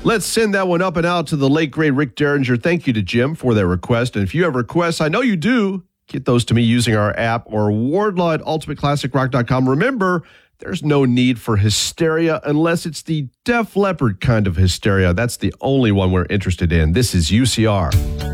Let's send that one up and out to the late, great Rick Derringer. Thank you to Jim for that request. And if you have requests, I know you do, get those to me using our app or Wardlaw at ultimateclassicrock.com. Remember, there's no need for hysteria unless it's the Def Leppard kind of hysteria. That's the only one we're interested in. This is UCR.